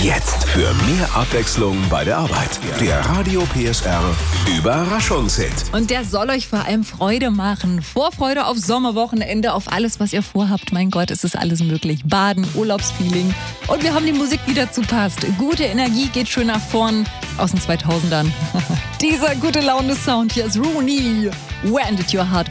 Jetzt für mehr Abwechslung bei der Arbeit. Der Radio PSR Überraschungshit. Und der soll euch vor allem Freude machen. Vorfreude auf Sommerwochenende, auf alles, was ihr vorhabt. Mein Gott, es ist alles möglich. Baden, Urlaubsfeeling. Und wir haben die Musik, die dazu passt. Gute Energie geht schön nach vorn aus den 2000ern. Dieser gute Laune-Sound hier ist Rooney. When did your heart